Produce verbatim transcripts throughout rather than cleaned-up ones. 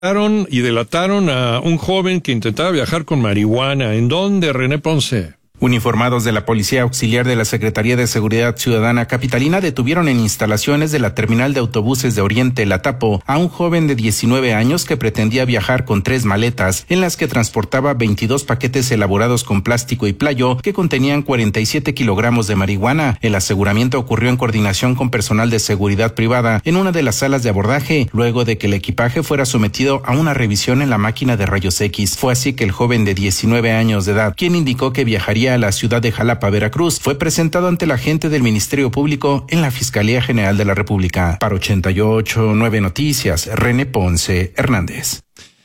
y delataron a un joven que intentaba viajar con marihuana. ¿En dónde, René Ponce? Uniformados de la Policía Auxiliar de la Secretaría de Seguridad Ciudadana Capitalina detuvieron en instalaciones de la terminal de autobuses de Oriente La Tapo a un joven de diecinueve años que pretendía viajar con tres maletas en las que transportaba veintidós paquetes elaborados con plástico y playo que contenían cuarenta y siete kilogramos de marihuana. El aseguramiento ocurrió en coordinación con personal de seguridad privada en una de las salas de abordaje, luego de que el equipaje fuera sometido a una revisión en la máquina de rayos X. Fue así que el joven de diecinueve años de edad, quien indicó que viajaría a la ciudad de Jalapa, Veracruz, fue presentado ante el agente del Ministerio Público en la Fiscalía General de la República. Para ochenta y ocho punto nueve Noticias, René Ponce Hernández.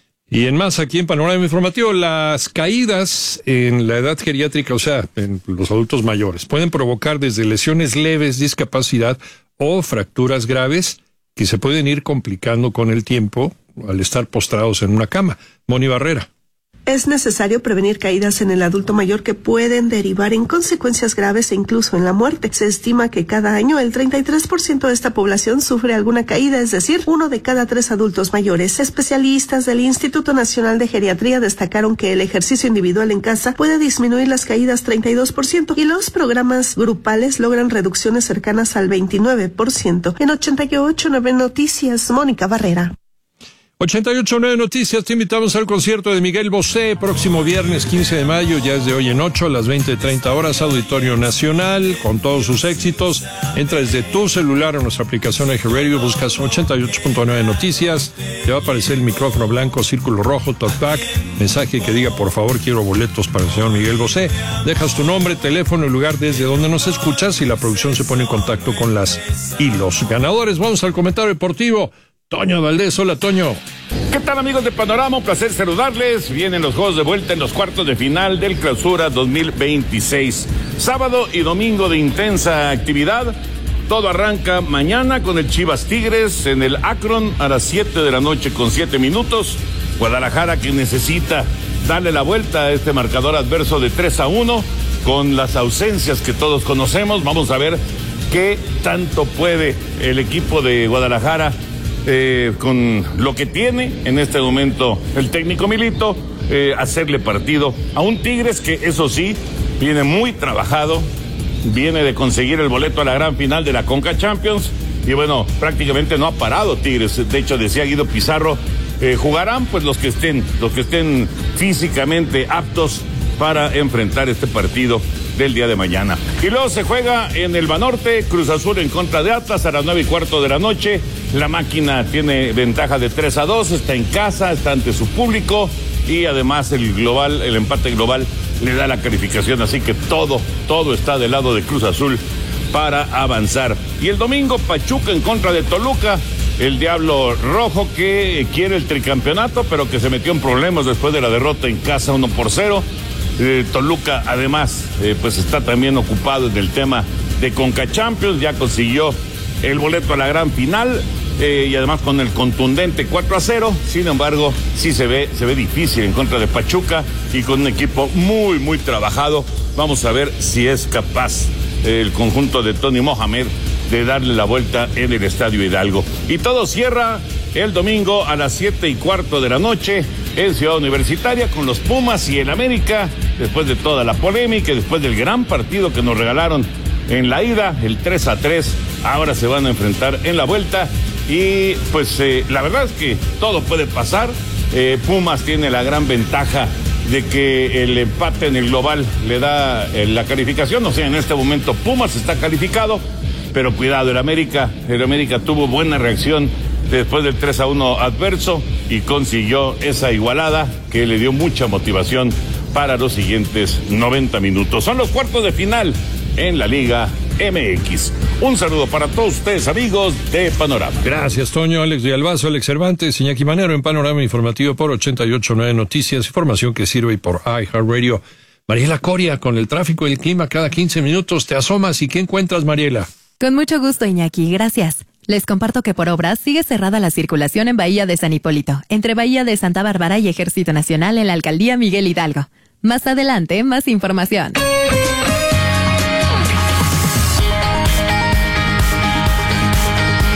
Y en más, aquí en Panorama Informativo, las caídas en la edad geriátrica, o sea, en los adultos mayores, pueden provocar desde lesiones leves, discapacidad o fracturas graves que se pueden ir complicando con el tiempo al estar postrados en una cama. Moni Barrera. Es necesario prevenir caídas en el adulto mayor que pueden derivar en consecuencias graves e incluso en la muerte. Se estima que cada año el treinta y tres por ciento de esta población sufre alguna caída, es decir, uno de cada tres adultos mayores. Especialistas del Instituto Nacional de Geriatría destacaron que el ejercicio individual en casa puede disminuir las caídas treinta y dos por ciento y los programas grupales logran reducciones cercanas al veintinueve por ciento. En ochenta y ocho punto nueve Noticias, Mónica Barrera. ochenta y ocho punto nueve Noticias, te invitamos al concierto de Miguel Bosé, próximo viernes quince de mayo, ya es de hoy en ocho, a las veinte treinta horas, Auditorio Nacional, con todos sus éxitos. Entra desde tu celular a nuestra aplicación Eje Radio, buscas ochenta y ocho punto nueve Noticias, te va a aparecer el micrófono blanco, círculo rojo, talkback, mensaje que diga, por favor, quiero boletos para el señor Miguel Bosé. Dejas tu nombre, teléfono, el lugar desde donde nos escuchas y la producción se pone en contacto con las y los ganadores. Vamos al comentario deportivo. Toño Valdés, hola Toño. ¿Qué tal, amigos de Panorama? Un placer saludarles. Vienen los juegos de vuelta en los cuartos de final del Clausura dos mil veintiséis. Sábado y domingo de intensa actividad. Todo arranca mañana con el Chivas Tigres en el Akron a las siete de la noche con siete minutos. Guadalajara, que necesita darle la vuelta a este marcador adverso de tres a uno con las ausencias que todos conocemos. Vamos a ver qué tanto puede el equipo de Guadalajara Eh, con lo que tiene en este momento el técnico Milito, eh, hacerle partido a un Tigres que, eso sí, viene muy trabajado, viene de conseguir el boleto a la gran final de la Conca Champions y bueno, prácticamente no ha parado Tigres. De hecho, decía Guido Pizarro, eh, jugarán pues los que estén, los que estén físicamente aptos para enfrentar este partido del día de mañana. Y luego se juega en el Banorte, Cruz Azul en contra de Atlas a las nueve y cuarto de la noche. La máquina tiene ventaja de tres a dos, está en casa, está ante su público y además el global, el empate global le da la calificación, así que todo, todo está del lado de Cruz Azul para avanzar. Y el domingo, Pachuca en contra de Toluca, el Diablo Rojo que quiere el tricampeonato, pero que se metió en problemas después de la derrota en casa uno por cero. Eh, Toluca además eh, pues está también ocupado en el tema de Conca Champions, ya consiguió el boleto a la gran final eh, y además con el contundente cuatro a cero, sin embargo sí se ve, se ve difícil en contra de Pachuca y con un equipo muy muy trabajado. Vamos a ver si es capaz eh, el conjunto de Tony Mohamed de darle la vuelta en el Estadio Hidalgo. Y todo cierra el domingo a las siete y cuarto de la noche en Ciudad Universitaria con los Pumas y el América, después de toda la polémica, después del gran partido que nos regalaron en la ida, el tres a tres, ahora se van a enfrentar en la vuelta y pues eh, la verdad es que todo puede pasar. eh, Pumas tiene la gran ventaja de que el empate en el global le da eh, la calificación, o sea, en este momento Pumas está calificado, pero cuidado, el América, el América tuvo buena reacción después del tres a uno adverso y consiguió esa igualada que le dio mucha motivación para los siguientes noventa minutos. Son los cuartos de final en la Liga M X. Un saludo para todos ustedes, amigos de Panorama. Gracias, Toño. Alex Villalbazo, Alex Cervantes, Iñaki Manero en Panorama Informativo por ochenta y ocho punto nueve Noticias, información que sirve y por iHeartRadio. Mariela Coria, con el tráfico y el clima cada quince minutos te asomas y ¿qué encuentras, Mariela? Con mucho gusto, Iñaki, gracias. Les comparto que por obras sigue cerrada la circulación en Bahía de San Hipólito, entre Bahía de Santa Bárbara y Ejército Nacional en la Alcaldía Miguel Hidalgo. Más adelante, más información.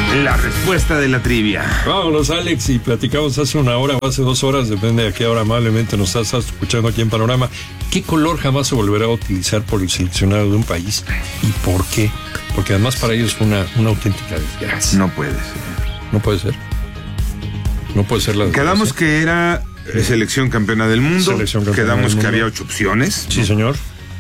La respuesta de la trivia. Vámonos, Alex, y platicamos hace una hora o hace dos horas, depende de a qué hora amablemente nos estás escuchando aquí en Panorama. ¿Qué color jamás se volverá a utilizar por el seleccionado de un país? ¿Y por qué? Porque además para ellos fue una, una auténtica desgracia. No puede ser. No puede ser. No puede ser la desgracia. Quedamos que era selección campeona del mundo. Selección campeona Quedamos del que mundo. había ocho opciones. Sí, señor.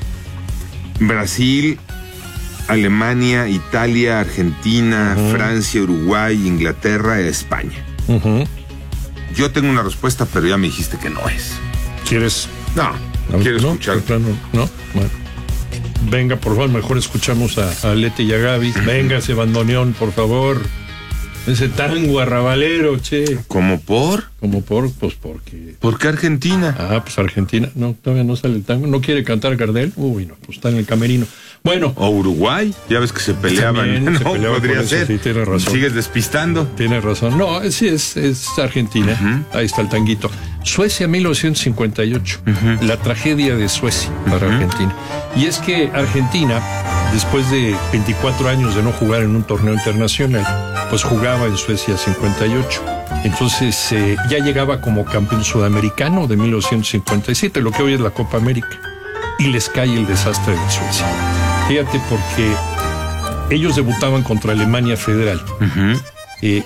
Brasil, Alemania, Italia, Argentina, uh-huh. Francia, Uruguay, Inglaterra, España. Uh-huh. Yo tengo una respuesta, pero ya me dijiste que no es. ¿Quieres? No, no quiero no, escuchar. Plano, no, bueno. Venga, por favor, mejor escuchamos a, a Leti y a Gaby. Venga ese bandoneón, por favor. Ese tango arrabalero, che. ¿Cómo por? Como por, pues porque... ¿Por qué Argentina? Ah, pues Argentina. No, todavía no sale el tango. ¿No quiere cantar Gardel? Uy, no, pues está en el camerino. Bueno. O Uruguay, ya ves que se peleaban. También, no, se peleaban podría por eso, ser. sí, tienes razón. Sigues despistando. Tienes razón. No, sí, es, es Argentina. Uh-huh. Ahí está el tanguito. Suecia, mil novecientos cincuenta y ocho. Uh-huh. La tragedia de Suecia para uh-huh. Argentina. Y es que Argentina, después de veinticuatro años de no jugar en un torneo internacional, pues jugaba en Suecia cincuenta y ocho. Entonces eh, ya llegaba como campeón sudamericano de mil novecientos cincuenta y siete, lo que hoy es la Copa América. Y les cae el desastre de Suecia. Fíjate, porque ellos debutaban contra Alemania Federal. Uh-huh. Eh,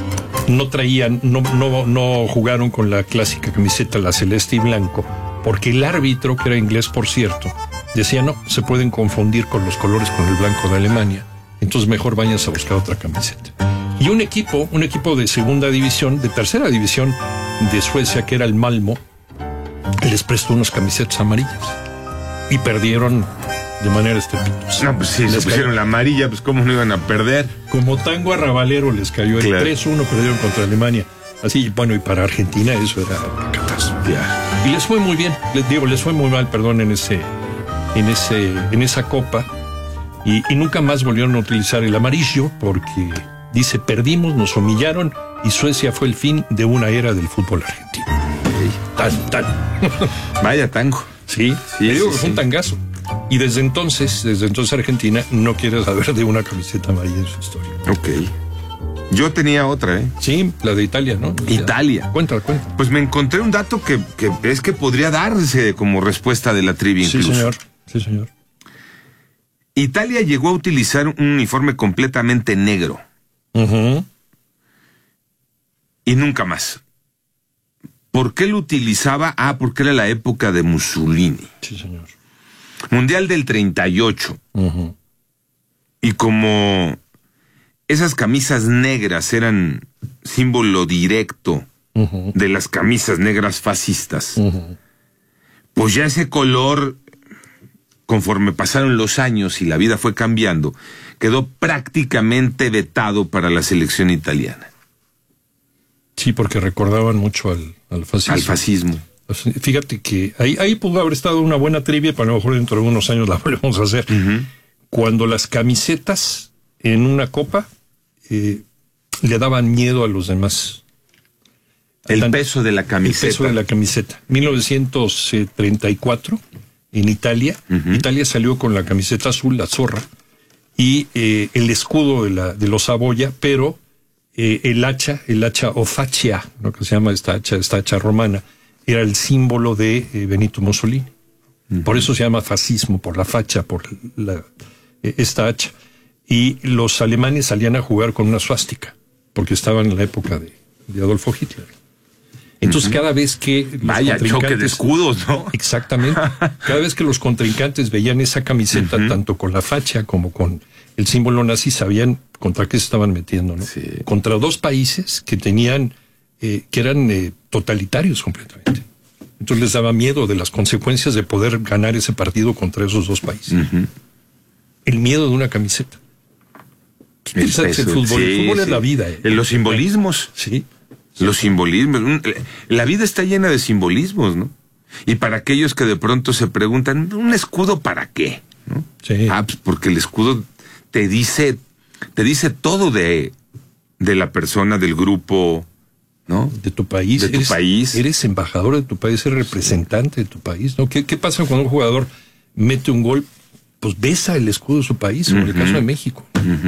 no traían, no, no, no jugaron con la clásica camiseta, la celeste y blanco, porque el árbitro, que era inglés por cierto, decía no, se pueden confundir con los colores con el blanco de Alemania. Entonces mejor vayas a buscar otra camiseta. Y un equipo, un equipo de segunda división, de tercera división de Suecia, que era el Malmo, les prestó unas camisetas amarillas. Y perdieron de manera estrepitosa. No, pues sí, se pusieron la amarilla, pues cómo no iban a perder. Como tango arrabalero les cayó el claro. tres uno, perdieron contra Alemania. Así, bueno, y para Argentina eso era una catástrofe. Yeah. Y les fue muy bien, les digo, les fue muy mal, perdón, en ese, en ese, en esa copa. Y, y nunca más volvieron a utilizar el amarillo porque, dice, perdimos, nos humillaron y Suecia fue el fin de una era del fútbol argentino. Okay. Tan, tan. Vaya tango. Sí, sí, me digo sí, que fue sí. un tangazo. Y desde entonces, desde entonces Argentina no quiere saber de una camiseta amarilla en su historia. Ok. Yo tenía otra, ¿eh? Sí, la de Italia, ¿no? Italia. Cuéntala, cuéntala. Pues me encontré un dato que, que es que podría darse como respuesta de la trivia incluso. Sí, señor. Sí, señor. Italia llegó a utilizar un uniforme completamente negro. Uh-huh. Y nunca más. ¿Por qué lo utilizaba? Ah, porque era la época de Mussolini. Sí, señor. Mundial del treinta y ocho. Uh-huh. Y como esas camisas negras eran símbolo directo uh-huh. de las camisas negras fascistas, uh-huh. pues ya ese color, conforme pasaron los años y la vida fue cambiando, quedó prácticamente vetado para la selección italiana. Sí, porque recordaban mucho al, al fascismo. Al fascismo. Fíjate que ahí, ahí pudo haber estado una buena trivia, pero a lo mejor dentro de unos años la volvemos a hacer. Uh-huh. Cuando las camisetas en una copa eh, le daban miedo a los demás. El Tan, peso de la camiseta. El peso de la camiseta. mil novecientos treinta y cuatro, en Italia, uh-huh. Italia salió con la camiseta azul, la zorra, y eh, el escudo de, la, de los Saboya, pero eh, el hacha, el hacha o faccia, lo que se llama esta hacha, esta hacha romana, era el símbolo de eh, Benito Mussolini. Uh-huh. Por eso se llama fascismo, por la facha, por la, eh, esta hacha. Y los alemanes salían a jugar con una suástica, porque estaban en la época de, de Adolfo Hitler. Entonces, uh-huh. cada vez que los Vaya choque de escudos, ¿no? Exactamente. Cada vez que los contrincantes veían esa camiseta, uh-huh. tanto con la facha como con el símbolo nazi, sabían contra qué se estaban metiendo, ¿no? Sí. Contra dos países que tenían, eh, que eran eh, totalitarios completamente. Entonces les daba miedo de las consecuencias de poder ganar ese partido contra esos dos países. Uh-huh. El miedo de una camiseta. ¿Qué el, peso, el fútbol? Sí, el fútbol sí. es la vida. Eh. Los simbolismos. Sí. Los simbolismos. La vida está llena de simbolismos, ¿no? Y para aquellos que de pronto se preguntan, ¿un escudo para qué? ¿No? Sí. Ah, pues porque el escudo te dice, te dice todo de, de la persona, del grupo, ¿no? De tu país. De tu eres, país. Eres embajador de tu país, eres representante de tu país, ¿no? ¿Qué, qué pasa cuando un jugador mete un gol? Pues besa el escudo de su país, como uh-huh. en el caso de México. Uh-huh.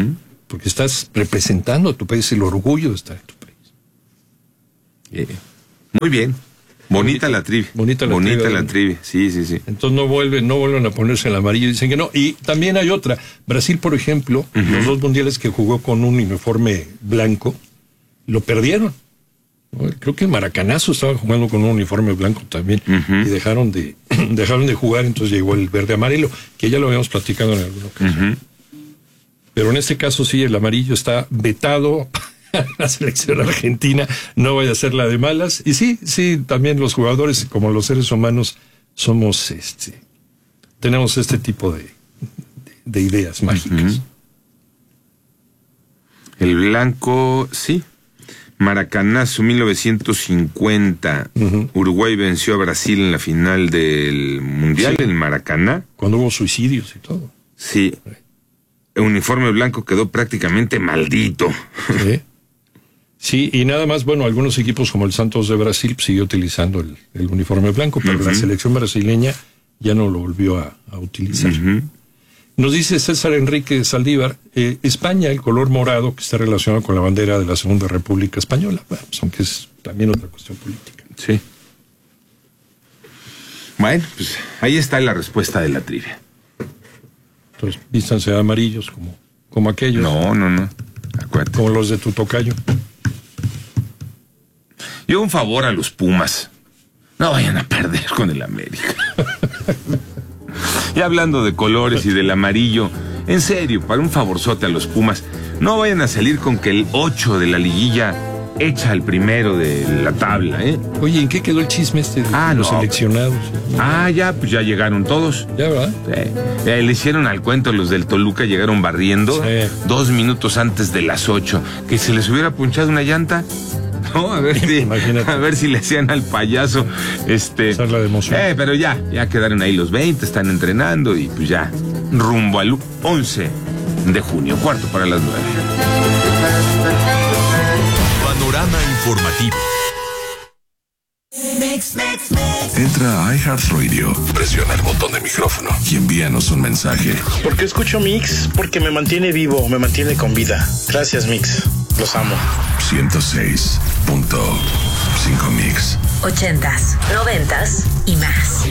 porque estás representando a tu país, el orgullo de estar en tu país. Eh, muy bien. Bonita, bonita la trivia. Bonita la bonita trivia. la trivia, sí, sí, sí. Entonces no vuelven, no vuelven a ponerse el amarillo, dicen que no. Y también hay otra. Brasil, por ejemplo, uh-huh. los dos mundiales que jugó con un uniforme blanco, lo perdieron. Creo que en Maracanazo estaban jugando con un uniforme blanco también, uh-huh. y dejaron de, dejaron de jugar, entonces llegó el verde amarelo, que ya lo habíamos platicado en alguna ocasión. Uh-huh. Pero en este caso sí, el amarillo está vetado. La selección argentina no vaya a ser la de malas. Y sí, sí, también los jugadores, como los seres humanos, somos este, tenemos este tipo de, de, de ideas mágicas. Uh-huh. El blanco, sí. Maracanazo, mil novecientos cincuenta. Uh-huh. Uruguay venció a Brasil en la final del Mundial, sí. en Maracaná. Cuando hubo suicidios y todo. Sí. El uniforme blanco quedó prácticamente maldito. Sí. Sí, y nada más, bueno, algunos equipos como el Santos de Brasil siguió utilizando el, el uniforme blanco, pero uh-huh. la selección brasileña ya no lo volvió a, a utilizar. Uh-huh. Nos dice César Enrique Saldívar, eh, España, el color morado que está relacionado con la bandera de la Segunda República Española, bueno, pues aunque es también otra cuestión política. Sí. Bueno, pues ahí está la respuesta de la trivia. Entonces, vístanse de amarillos como, como aquellos. No, no, no. Acuérdate. Como los de tu tocayo. Yo un favor a los Pumas. No vayan a perder con el América. Y hablando de colores y del amarillo, en serio, para un favorzote a los Pumas, no vayan a salir con que el ocho de la liguilla echa al primero de la tabla, ¿eh? Oye, ¿en qué quedó el chisme este de ah, los no. seleccionados? Ah, ya, pues ya llegaron todos. Ya, ¿verdad? Sí. Ya le hicieron al cuento, los del Toluca llegaron barriendo sí. dos minutos antes de las ocho. Que se les hubiera punchado una llanta. No, a ver si, a ver si le hacían al payaso, este, la de emoción. Eh, pero ya, ya quedaron ahí los veinte, están entrenando y pues ya, rumbo al once de junio, cuarto para las nueve. Panorama informativo. Entra a iHeartRadio, presiona el botón de micrófono y envíanos un mensaje. ¿Por qué escucho Mix? Porque me mantiene vivo, me mantiene con vida. Gracias, Mix. Los amo. ciento seis punto cinco Mix. Ochentas, noventas y más.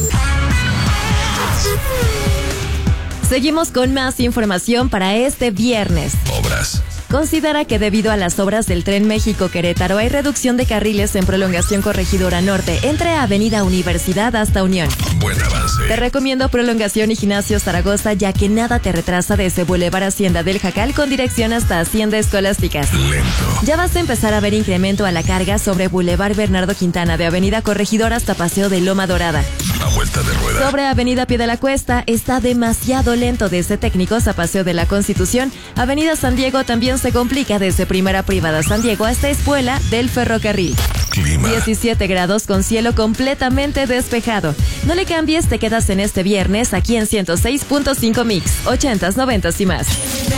Seguimos con más información para este viernes. Obras. Considera que debido a las obras del Tren México-Querétaro hay reducción de carriles en prolongación Corregidora Norte entre Avenida Universidad hasta Unión. Buen avance. Te recomiendo prolongación Ignacio Zaragoza, ya que nada te retrasa desde Boulevard Hacienda del Jacal con dirección hasta Hacienda Escolásticas. Lento. Ya vas a empezar a ver incremento a la carga sobre Boulevard Bernardo Quintana de Avenida Corregidora hasta Paseo de Loma Dorada. A vuelta de rueda. Sobre Avenida Pie de la Cuesta está demasiado lento desde Técnicos a Paseo de la Constitución. Avenida San Diego también se complica desde Primera Privada San Diego hasta Espuela del Ferrocarril. Clima. diecisiete grados con cielo completamente despejado. No le cambies, te quedas en este viernes aquí en ciento seis punto cinco Mix, ochentas, noventas y más.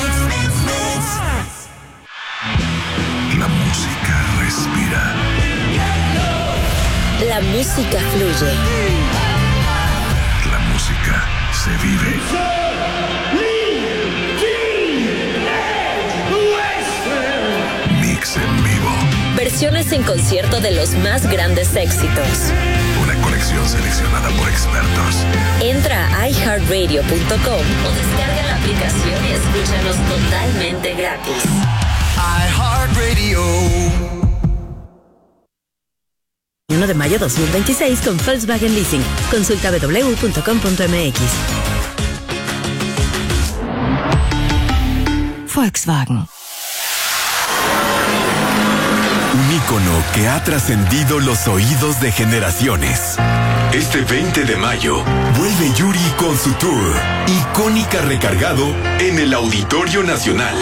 La música respira. La música fluye. La música se vive. Mix en vivo. Versiones en concierto de los más grandes éxitos. Una colección seleccionada por expertos. Entra a i heart radio punto com o descarga la aplicación y escúchanos totalmente gratis. iHeartRadio. uno de mayo dos mil veintiséis con Volkswagen Leasing. Consulta w w w punto com punto m x. Volkswagen. Un ícono que ha trascendido los oídos de generaciones. Este veinte de mayo, vuelve Yuri con su tour Icónica Recargado en el Auditorio Nacional.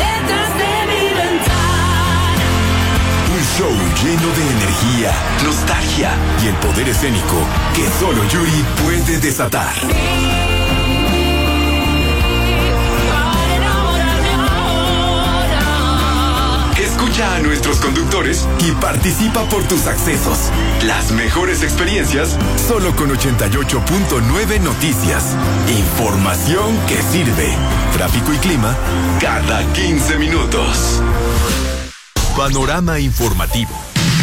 Un show lleno de energía, nostalgia y el poder escénico que solo Yuri puede desatar. Escucha Escucha a nuestros conductores y participa por tus accesos. Las mejores experiencias solo con ochenta y ocho punto nueve Noticias. Información que sirve. Tráfico y clima cada quince minutos. Panorama informativo.